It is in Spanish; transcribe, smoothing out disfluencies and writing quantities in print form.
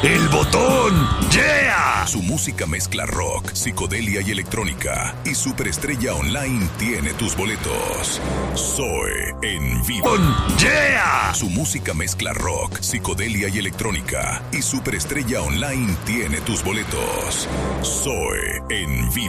¡El botón! ¡Yeah! Su música mezcla rock, psicodelia y electrónica. Y Superestrella Online tiene tus boletos. Zoe en vivo. ¡Yeah! Su música mezcla rock, psicodelia y electrónica. Y Superestrella Online tiene tus boletos. Zoe en vivo.